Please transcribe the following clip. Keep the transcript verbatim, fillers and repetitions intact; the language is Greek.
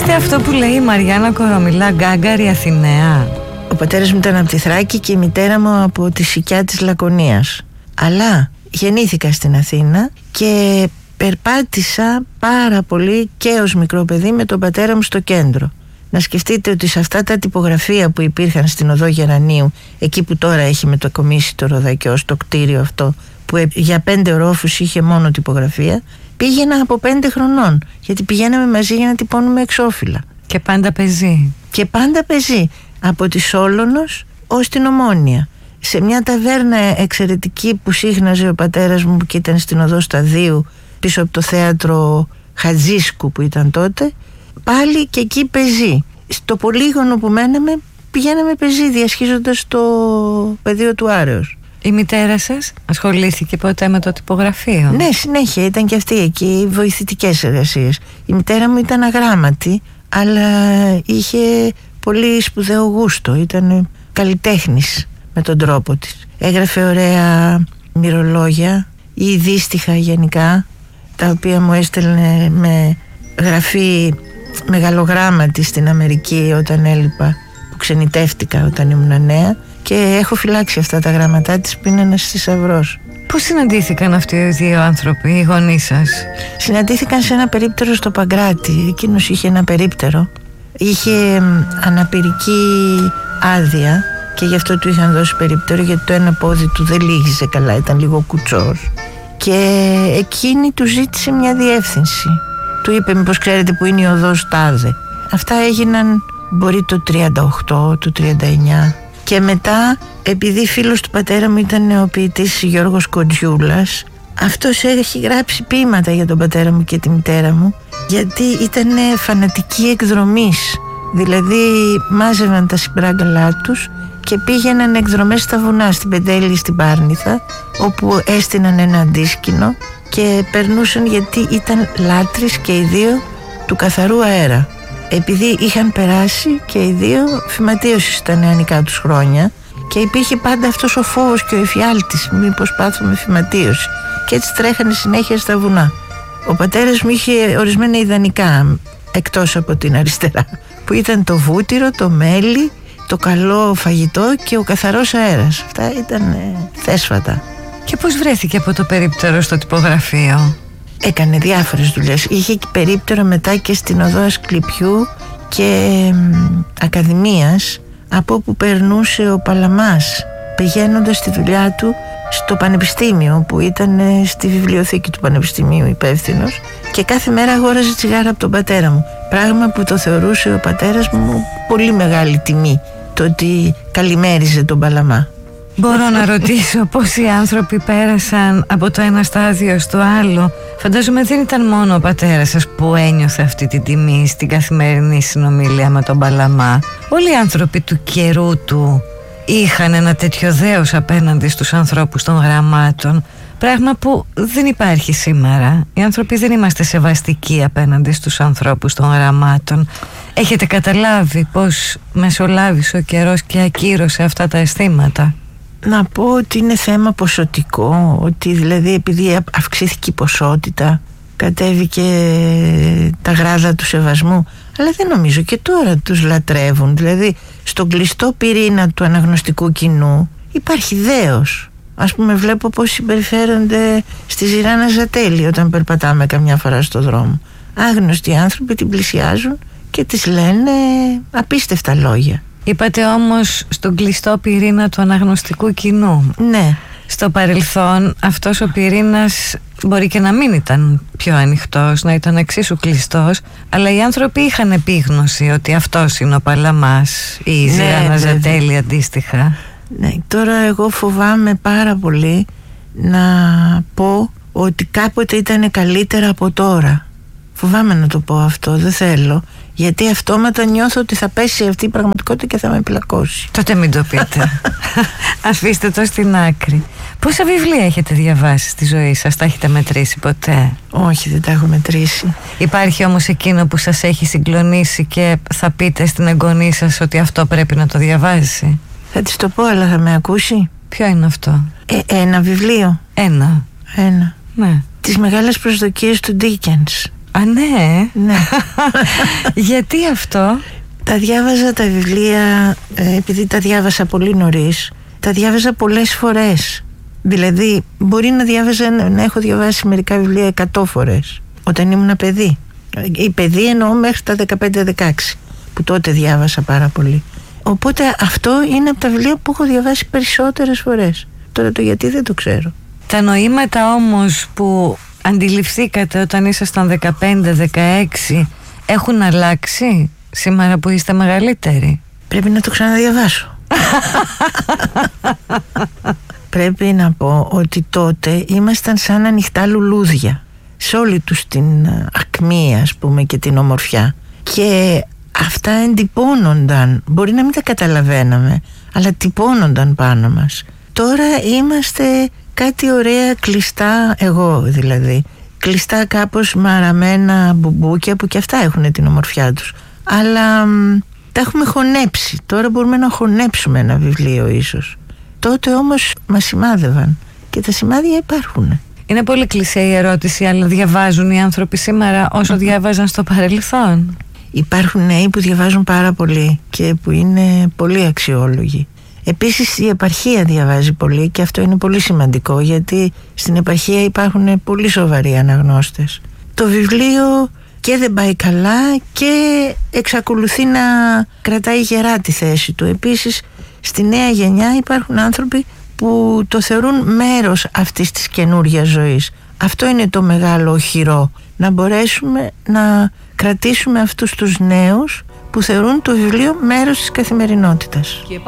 Είτε αυτό που λέει η Μαριάννα Κορομιλά, γκάγκαρη Αθηναία. Ο πατέρας μου ήταν από τη Θράκη και η μητέρα μου από τη Σικιά της Λακωνίας. Αλλά γεννήθηκα στην Αθήνα και περπάτησα πάρα πολύ και ως μικρό παιδί με τον πατέρα μου στο κέντρο. Να σκεφτείτε ότι σε αυτά τα τυπογραφεία που υπήρχαν στην οδό Γερανίου, εκεί που τώρα έχει μετακομίσει το Ροδακιό, στο κτίριο αυτό που για πέντε ορόφους είχε μόνο τυπογραφία, πήγαινα από πέντε χρονών, γιατί πηγαίναμε μαζί για να τυπώνουμε εξώφυλλα. Και πάντα πεζή. Και πάντα πεζή. Από τη Σόλωνος ως την Ομόνια. Σε μια ταβέρνα εξαιρετική που σύχναζε ο πατέρας μου και ήταν στην οδό Σταδίου, πίσω από το θέατρο Χατζίσκου που ήταν τότε, πάλι και εκεί πεζή. Στο πολύγωνο που μέναμε πηγαίναμε πεζή, διασχίζοντας το πεδίο του Άρεως. Η μητέρα σας ασχολήθηκε ποτέ με το τυπογραφείο? Ναι, συνέχεια ήταν και αυτή εκεί, βοηθητικές εργασίες. Η μητέρα μου ήταν αγράμματη, αλλά είχε πολύ σπουδαίο γούστο, ήταν καλλιτέχνης με τον τρόπο της. Έγραφε ωραία μυρολόγια ή δύστιχα γενικά, τα οποία μου έστελνε με γραφή μεγαλογράμματη στην Αμερική όταν έλειπα, που ξενιτεύτηκα όταν ήμουν νέα, και έχω φυλάξει αυτά τα γράμματά της που είναι ένας θησαυρός. Πώς συναντήθηκαν αυτοί οι δύο άνθρωποι, οι γονείς σας? Συναντήθηκαν σε ένα περίπτερο στο Παγκράτη. Εκείνος είχε ένα περίπτερο, είχε αναπηρική άδεια και γι' αυτό του είχαν δώσει περίπτερο, γιατί το ένα πόδι του δεν λύγησε καλά, ήταν λίγο κουτσός. Και εκείνη του ζήτησε μια διεύθυνση. Του είπε μήπως ξέρετε που είναι η οδός τάδε. Αυτά έγιναν μπορεί το τριάντα οκτώ, το τριάντα εννιά. Και μετά, επειδή φίλος του πατέρα μου ήταν ο ποιητής Γιώργος Κοντζιούλας, αυτός έχει γράψει ποίηματα για τον πατέρα μου και τη μητέρα μου, γιατί ήταν φανατικοί εκδρομής. Δηλαδή μάζευαν τα συμπράγκαλά τους και πήγαιναν εκδρομές στα βουνά, στην Πεντέλη, στην Πάρνηθα, όπου έστειναν ένα αντίσκηνο και περνούσαν, γιατί ήταν λάτρεις και οι δύο του καθαρού αέρα. Επειδή είχαν περάσει και οι δύο φυματίωση στα νεανικά τους χρόνια και υπήρχε πάντα αυτός ο φόβος και ο εφιάλτης, μήπως πάθουμε φυματίωση, και έτσι τρέχανε συνέχεια στα βουνά. Ο πατέρας μου είχε ορισμένα ιδανικά εκτός από την αριστερά, που ήταν το βούτυρο, το μέλι, το καλό φαγητό και ο καθαρός αέρας. Αυτά ήταν ε, θέσφατα. Και πώς βρέθηκε από το περίπτερο στο τυπογραφείο? Έκανε διάφορες δουλειές. Είχε και περίπτερο μετά και στην οδό Ασκληπιού και μ, Ακαδημίας, από όπου περνούσε ο Παλαμάς πηγαίνοντας στη δουλειά του στο πανεπιστήμιο, που ήταν ε, στη βιβλιοθήκη του πανεπιστημίου υπεύθυνος, και κάθε μέρα αγόραζε τσιγάρα από τον πατέρα μου, πράγμα που το θεωρούσε ο πατέρας μου πολύ μεγάλη τιμή, το ότι καλημέριζε τον Παλαμά. Μπορώ να ρωτήσω πώς οι άνθρωποι πέρασαν από το ένα στάδιο στο άλλο? Φαντάζομαι δεν ήταν μόνο ο πατέρας σας που ένιωθε αυτή την τιμή στην καθημερινή συνομιλία με τον Παλαμά. Όλοι οι άνθρωποι του καιρού του είχαν ένα τέτοιο δέος απέναντι στους ανθρώπους των γραμμάτων, πράγμα που δεν υπάρχει σήμερα. Οι άνθρωποι δεν είμαστε σεβαστικοί απέναντι στους ανθρώπους των γραμμάτων. Έχετε καταλάβει πώς μεσολάβησε ο καιρός και ακύρωσε αυτά τα αισθήματα? Να πω ότι είναι θέμα ποσοτικό, ότι δηλαδή επειδή αυξήθηκε η ποσότητα κατέβηκε τα γράδα του σεβασμού, αλλά δεν νομίζω, και τώρα τους λατρεύουν. Δηλαδή στον κλειστό πυρήνα του αναγνωστικού κοινού υπάρχει δέος. Ας πούμε, βλέπω πώς συμπεριφέρονται στη Ζηράνα Ζατέλη όταν περπατάμε καμιά φορά στο δρόμο. Άγνωστοι άνθρωποι την πλησιάζουν και της λένε απίστευτα λόγια. Είπατε όμως στον κλειστό πυρήνα του αναγνωστικού κοινού. Ναι. Στο παρελθόν αυτός ο πυρήνας μπορεί και να μην ήταν πιο ανοιχτός, να ήταν εξίσου κλειστός, αλλά οι άνθρωποι είχαν επίγνωση ότι αυτός είναι ο Παλαμάς ή η Ζηράνα Ζατέλη αντίστοιχα. Ναι, τώρα εγώ φοβάμαι πάρα πολύ να πω ότι κάποτε ήταν καλύτερα από τώρα. Φοβάμαι να το πω αυτό, δεν θέλω, γιατί αυτόματα νιώθω ότι θα πέσει αυτή η πραγματικότητα και θα με πλακώσει. Τότε μην το πείτε. Αφήστε το στην άκρη. Πόσα βιβλία έχετε διαβάσει στη ζωή σας? Τα έχετε μετρήσει ποτέ? Όχι, δεν τα έχω μετρήσει. Υπάρχει όμως εκείνο που σας έχει συγκλονίσει και θα πείτε στην εγγονή σας ότι αυτό πρέπει να το διαβάσει? Θα της το πω, αλλά θα με ακούσει. Ποιο είναι αυτό? Ε, ένα βιβλίο. Ένα. Ένα. Ναι. Τις μεγάλες προσδοκίες του Ντίκενς. Α, Α, ναι. Ναι. Γιατί αυτό? Τα διάβαζα τα βιβλία, επειδή τα διάβασα πολύ νωρίς, τα διάβαζα πολλές φορές. Δηλαδή μπορεί να, διάβαζα, να έχω διαβάσει μερικά βιβλία εκατό φορές όταν ήμουν παιδί. Η παιδί εννοώ μέχρι τα δεκαπέντε δεκαέξι, που τότε διάβασα πάρα πολύ. Οπότε αυτό είναι από τα βιβλία που έχω διαβάσει περισσότερες φορές. Τώρα το γιατί δεν το ξέρω. Τα νοήματα όμως που αντιληφθήκατε όταν ήσασταν δεκαπέντε δεκαέξι έχουν αλλάξει σήμερα που είστε μεγαλύτεροι? Πρέπει να το ξαναδιαβάσω. Πρέπει να πω ότι τότε ήμασταν σαν ανοιχτά λουλούδια σε όλη τους την ακμή, ας πούμε, και την ομορφιά, και αυτά εντυπώνονταν. Μπορεί να μην τα καταλαβαίναμε, αλλά τυπώνονταν πάνω μας. Τώρα είμαστε κάτι ωραία κλειστά, εγώ δηλαδή, κλειστά κάπως μαραμένα μπουμπούκια που και αυτά έχουν την ομορφιά τους, αλλά μ, τα έχουμε χωνέψει. Τώρα μπορούμε να χωνέψουμε ένα βιβλίο ίσως. Τότε όμως μας σημάδευαν και τα σημάδια υπάρχουν. Είναι πολύ κλισέ η ερώτηση, αλλά διαβάζουν οι άνθρωποι σήμερα όσο διάβαζαν στο παρελθόν? Υπάρχουν νέοι που διαβάζουν πάρα πολύ και που είναι πολύ αξιόλογοι. Επίσης η επαρχία διαβάζει πολύ και αυτό είναι πολύ σημαντικό, γιατί στην επαρχία υπάρχουν πολύ σοβαροί αναγνώστες. Το βιβλίο και δεν πάει καλά και εξακολουθεί να κρατάει γερά τη θέση του. Επίσης στη νέα γενιά υπάρχουν άνθρωποι που το θεωρούν μέρος αυτής της καινούργιας ζωής. Αυτό είναι το μεγάλο οχυρό, να μπορέσουμε να κρατήσουμε αυτούς τους νέους που θεωρούν το βιβλίο μέρος της καθημερινότητας.